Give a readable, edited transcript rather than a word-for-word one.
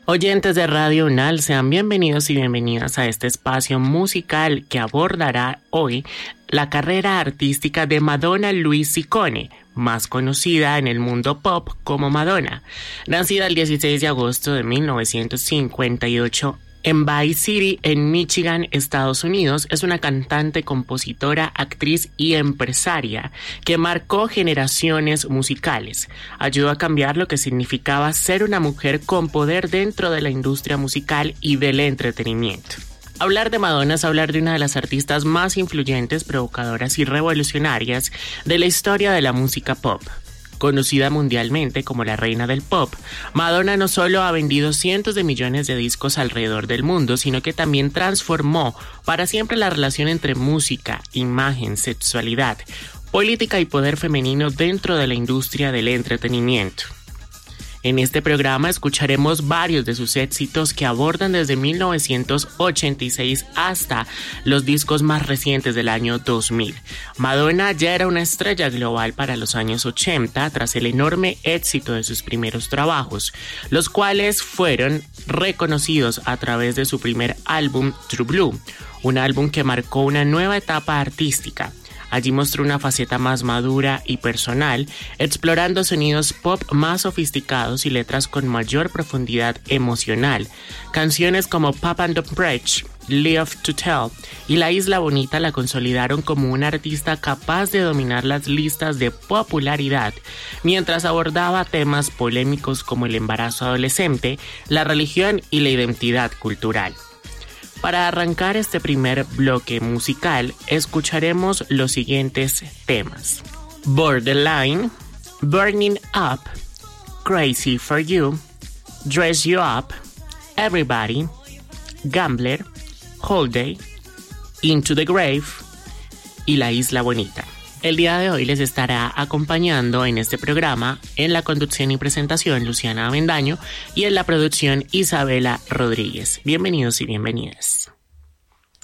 Oyentes de Radio UNAL, sean bienvenidos y bienvenidas a este espacio musical que abordará hoy la carrera artística de Madonna Louise Ciccone, más conocida en el mundo pop como Madonna. Nacida el 16 de agosto de 1958 en Bay City, en Michigan, Estados Unidos, es una cantante, compositora, actriz y empresaria que marcó generaciones musicales. Ayudó a cambiar lo que significaba ser una mujer con poder dentro de la industria musical y del entretenimiento. Hablar de Madonna es hablar de una de las artistas más influyentes, provocadoras y revolucionarias de la historia de la música pop. Conocida mundialmente como la reina del pop, Madonna no solo ha vendido cientos de millones de discos alrededor del mundo, sino que también transformó para siempre la relación entre música, imagen, sexualidad, política y poder femenino dentro de la industria del entretenimiento. En este programa escucharemos varios de sus éxitos que abordan desde 1986 hasta los discos más recientes del año 2000. Madonna ya era una estrella global para los años 80 tras el enorme éxito de sus primeros trabajos, los cuales fueron reconocidos a través de su primer álbum True Blue, un álbum que marcó una nueva etapa artística. Allí mostró una faceta más madura y personal, explorando sonidos pop más sofisticados y letras con mayor profundidad emocional. Canciones como Pop and Don't Preach, Live to Tell y La Isla Bonita la consolidaron como una artista capaz de dominar las listas de popularidad, mientras abordaba temas polémicos como el embarazo adolescente, la religión y la identidad cultural. Para arrancar este primer bloque musical, escucharemos los siguientes temas: Borderline, Burning Up, Crazy for You, Dress You Up, Everybody, Gambler, Holiday, Into the Grave y La Isla Bonita. El día de hoy les estará acompañando en este programa en la conducción y presentación Luciana Avendaño y en la producción Isabela Rodríguez. Bienvenidos y bienvenidas.